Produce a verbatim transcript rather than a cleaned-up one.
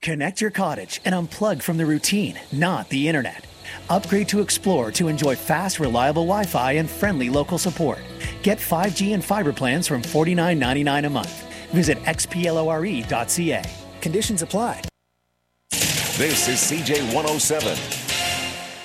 Connect your cottage and unplug from the routine, not the internet. Upgrade to Explore to enjoy fast, reliable Wi-Fi and friendly local support. Get five G and fiber plans from forty-nine ninety-nine a month. Visit x p lore dot c a. Conditions apply. This is C J one oh seven,